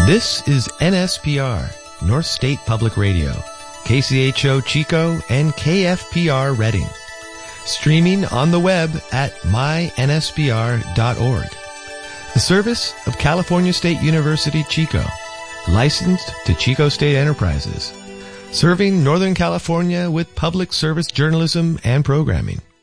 This is NSPR, North State Public Radio, KCHO Chico, and KFPR Reading. Streaming on the web at mynspr.org. The service of California State University, Chico, licensed to Chico State Enterprises, serving Northern California with public service journalism and programming.